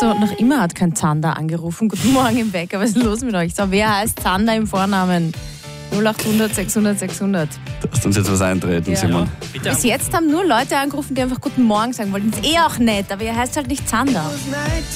so, noch immer hat kein Zander angerufen. Guten Morgen im Wecker, was ist los mit euch? So, wer heißt Zander im Vornamen? 0800 600 600. Da hast uns jetzt was eintreten, Simon. Bis jetzt haben nur Leute angerufen, die einfach Guten Morgen sagen wollten. Ist auch nett, aber ihr heißt halt nicht Zander.